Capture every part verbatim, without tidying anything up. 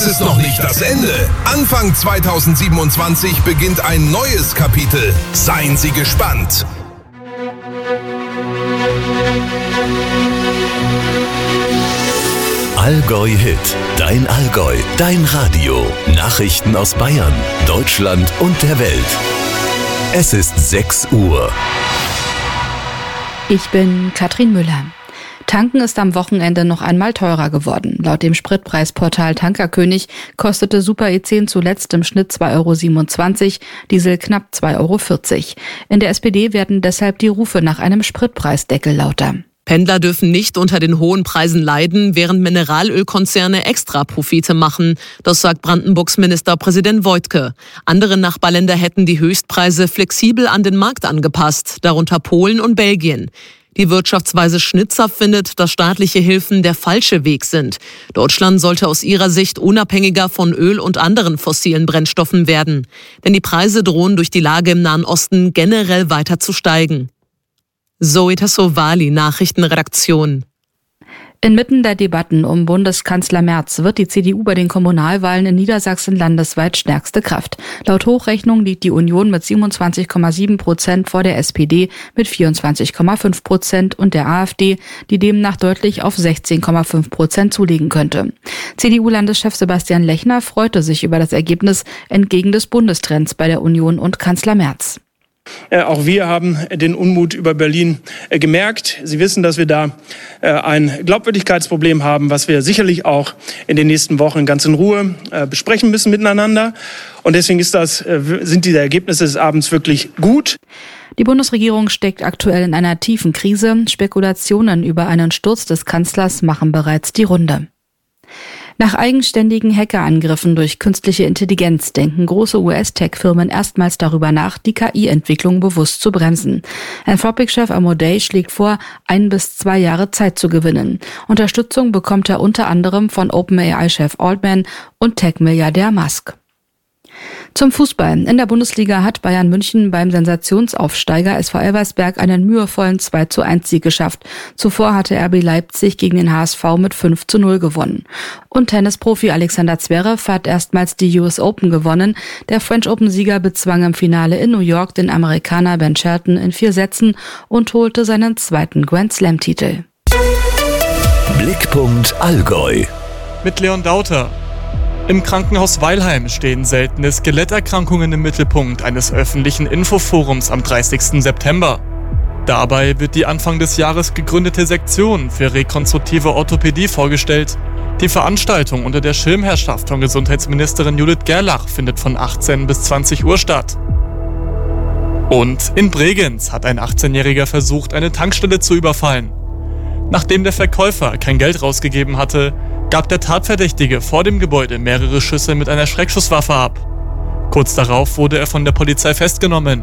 das ist noch nicht das Ende. Anfang zweitausendsiebenundzwanzig beginnt ein neues Kapitel. Seien Sie gespannt. Allgäu Hit, dein Allgäu, dein Radio. Nachrichten aus Bayern, Deutschland und der Welt. Es ist sechs Uhr. Ich bin Katrin Müller. Tanken ist am Wochenende noch einmal teurer geworden. Laut dem Spritpreisportal Tankerkönig kostete Super E zehn zuletzt im Schnitt zwei Euro siebenundzwanzig, Diesel knapp zwei Euro vierzig. In der S P D werden deshalb die Rufe nach einem Spritpreisdeckel lauter. Pendler dürfen nicht unter den hohen Preisen leiden, während Mineralölkonzerne Extraprofite machen. Das sagt Brandenburgs Ministerpräsident Woidke. Andere Nachbarländer hätten die Höchstpreise flexibel an den Markt angepasst, darunter Polen und Belgien. Die Wirtschaftsweise Schnitzer findet, dass staatliche Hilfen der falsche Weg sind. Deutschland sollte aus ihrer Sicht unabhängiger von Öl und anderen fossilen Brennstoffen werden. Denn die Preise drohen durch die Lage im Nahen Osten generell weiter zu steigen. Zoe Tassovali, Nachrichtenredaktion. Inmitten der Debatten um Bundeskanzler Merz wird die C D U bei den Kommunalwahlen in Niedersachsen landesweit stärkste Kraft. Laut Hochrechnung liegt die Union mit siebenundzwanzig Komma sieben Prozent vor der S P D mit vierundzwanzig Komma fünf Prozent und der AfD, die demnach deutlich auf sechzehn Komma fünf Prozent zulegen könnte. C D U-Landeschef Sebastian Lechner freute sich über das Ergebnis entgegen des Bundestrends bei der Union und Kanzler Merz. Äh, auch wir haben den Unmut über Berlin äh, gemerkt. Sie wissen, dass wir da äh, ein Glaubwürdigkeitsproblem haben, was wir sicherlich auch in den nächsten Wochen ganz in Ruhe äh, besprechen müssen miteinander. Und deswegen ist das, äh, sind diese Ergebnisse des Abends wirklich gut. Die Bundesregierung steckt aktuell in einer tiefen Krise. Spekulationen über einen Sturz des Kanzlers machen bereits die Runde. Nach eigenständigen Hackerangriffen durch künstliche Intelligenz denken große U S-Tech-Firmen erstmals darüber nach, die K I-Entwicklung bewusst zu bremsen. Anthropic-Chef Amodei schlägt vor, ein bis zwei Jahre Zeit zu gewinnen. Unterstützung bekommt er unter anderem von OpenAI-Chef Altman und Tech-Milliardär Musk. Zum Fußball. In der Bundesliga hat Bayern München beim Sensationsaufsteiger S V Elversberg einen mühevollen zwei zu eins Sieg geschafft. Zuvor hatte R B Leipzig gegen den H S V mit fünf zu null gewonnen. Und Tennisprofi Alexander Zverev hat erstmals die U S Open gewonnen. Der French Open-Sieger bezwang im Finale in New York den Amerikaner Ben Shelton in vier Sätzen und holte seinen zweiten Grand Slam-Titel. Blickpunkt Allgäu. Mit Leon Dauter. Im Krankenhaus Weilheim stehen seltene Skeletterkrankungen im Mittelpunkt eines öffentlichen Infoforums am dreißigsten September. Dabei wird die Anfang des Jahres gegründete Sektion für rekonstruktive Orthopädie vorgestellt. Die Veranstaltung unter der Schirmherrschaft von Gesundheitsministerin Judith Gerlach findet von achtzehn bis zwanzig Uhr statt. Und in Bregenz hat ein achtzehnjähriger versucht, eine Tankstelle zu überfallen. Nachdem der Verkäufer kein Geld rausgegeben hatte, gab der Tatverdächtige vor dem Gebäude mehrere Schüsse mit einer Schreckschusswaffe ab. Kurz darauf wurde er von der Polizei festgenommen.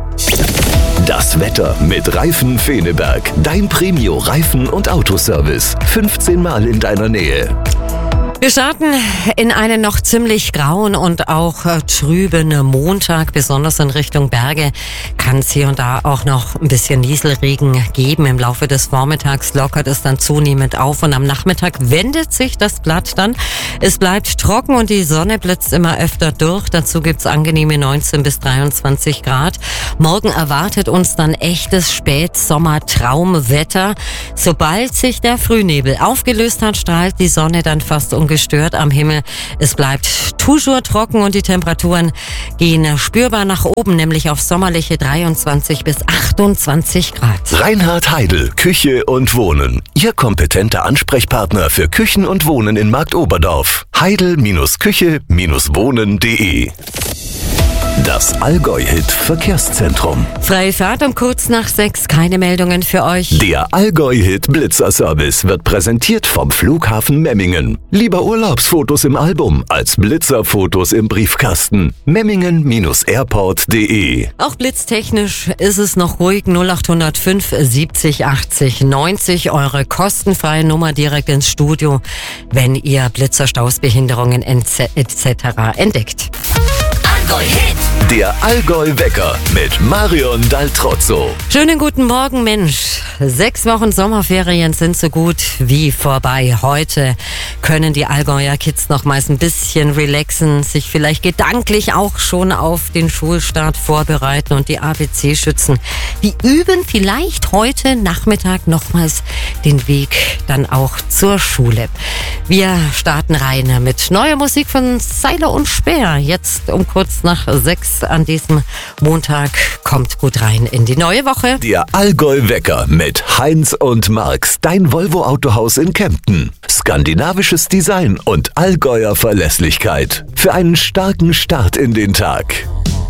Das Wetter mit Reifen Feneberg. Dein Premio Reifen- und Autoservice. fünfzehn Mal in deiner Nähe. Wir starten in einen noch ziemlich grauen und auch äh, trüben Montag. Besonders in Richtung Berge kann es hier und da auch noch ein bisschen Nieselregen geben. Im Laufe des Vormittags lockert es dann zunehmend auf und am Nachmittag wendet sich das Blatt dann. Es bleibt trocken und die Sonne blitzt immer öfter durch. Dazu gibt's angenehme neunzehn bis dreiundzwanzig Grad. Morgen erwartet uns dann echtes Spätsommer-Traumwetter. Sobald sich der Frühnebel aufgelöst hat, strahlt die Sonne dann fast ungestört am Himmel. Es bleibt toujours trocken und die Temperaturen gehen spürbar nach oben, nämlich auf sommerliche dreiundzwanzig bis achtundzwanzig Grad. Reinhard Heidel, Küche und Wohnen. Ihr kompetenter Ansprechpartner für Küchen und Wohnen in Marktoberdorf. heidel Küche Wohnen punkt de. Das Allgäu-Hit Verkehrszentrum. Freie Fahrt um kurz nach sechs, keine Meldungen für euch. Der Allgäu-Hit Blitzerservice wird präsentiert vom Flughafen Memmingen. Lieber Urlaubsfotos im Album als Blitzerfotos im Briefkasten. Memmingen Airport punkt de. Auch blitztechnisch ist es noch ruhig. null acht null fünf siebzig achtzig neunzig, eure kostenfreie Nummer direkt ins Studio, wenn ihr Blitzerstausbehinderungen et cetera entdeckt. Allgäu-Hit. Der Allgäu-Wecker mit Marion Daltrozzo. Schönen guten Morgen, Mensch. Sechs Wochen Sommerferien sind so gut wie vorbei. Heute können die Allgäuer Kids nochmals ein bisschen relaxen, sich vielleicht gedanklich auch schon auf den Schulstart vorbereiten und die A B C-Schützen, die üben vielleicht heute Nachmittag nochmals den Weg dann auch zur Schule. Wir starten rein mit neuer Musik von Seiler und Speer. Jetzt um kurz nach sechs an diesem Montag. Kommt gut rein in die neue Woche. Der Allgäu-Wecker mit Heinz und Marx, dein Volvo-Autohaus in Kempten. Skandinavisches Design und Allgäuer Verlässlichkeit für einen starken Start in den Tag.